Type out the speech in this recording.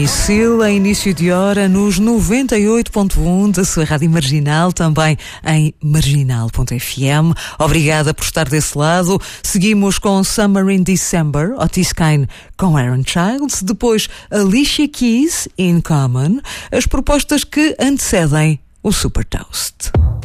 Sil, em início de hora, nos 98.1 da sua rádio Marginal, também em marginal.fm. Obrigada por estar desse lado. Seguimos com Summer in December, Otis Kane com Aaron Childs, depois Alicia Keys, In Common, as propostas que antecedem o Super Toast.